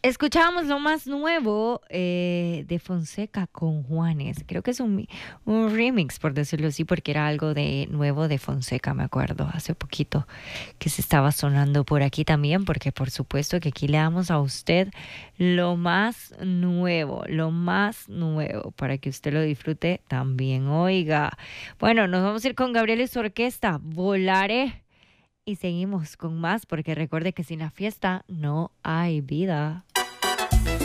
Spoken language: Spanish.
Escuchábamos lo más nuevo de Fonseca con Juanes. Creo que es un remix, por decirlo así, porque era algo de nuevo de Fonseca, me acuerdo, hace poquito que se estaba sonando por aquí también, porque por supuesto que aquí le damos a usted lo más nuevo, para que usted lo disfrute también. Oiga, bueno, nos vamos a ir con Gabriel y su orquesta, Volaré, y seguimos con más, porque recuerde que sin la fiesta no hay vida.